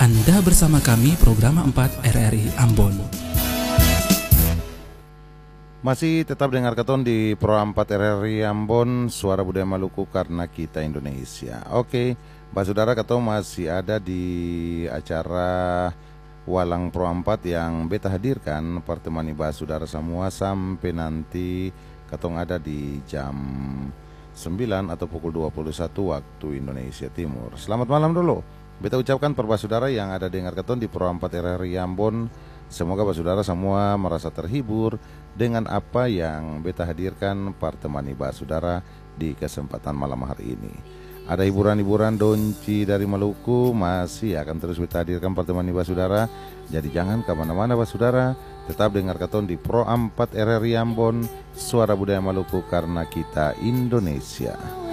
Anda bersama kami program 4 RRI Ambon. Masih tetap dengar keton di Pro 4 RRI Ambon, Suara Budaya Maluku karena kita Indonesia. Oke, Mbak Saudara, keton masih ada di acara Walang Pro 4 yang beta hadirkan pertemani Mbak Saudara semua sampai nanti keton ada di jam 9 atau pukul 21 waktu Indonesia Timur. Selamat malam dulu. Beta ucapkan per Saudara yang ada dengar keton di Pro 4 RRI Ambon. Semoga Saudara semua merasa terhibur dengan apa yang beta hadirkan pertemani Saudara di kesempatan malam hari ini. Ada hiburan-hiburan donci dari Maluku masih akan terus beta hadirkan pertemani Saudara. Jadi jangan kemana-mana Saudara. Tetap dengar keton di Pro 4 RRI Ambon, Suara Budaya Maluku karena kita Indonesia.